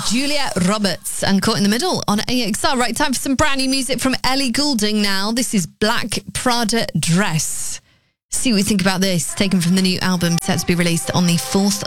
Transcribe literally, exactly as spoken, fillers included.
Julia Roberts and Caught in the Middle on A X R. Right, time for some brand new music from Ellie Goulding now. This is Black Prada Dress. See what you think about this. Taken from the new album set to be released on the fourth